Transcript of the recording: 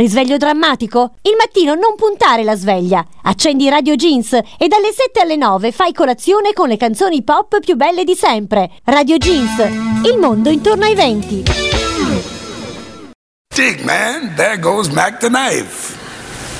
Risveglio drammatico? Il mattino non puntare la sveglia. Accendi Radio Jeans e dalle 7 alle 9 fai colazione con le canzoni pop più belle di sempre. Radio Jeans, il mondo intorno ai 20. Dig, man, there goes Mac the knife.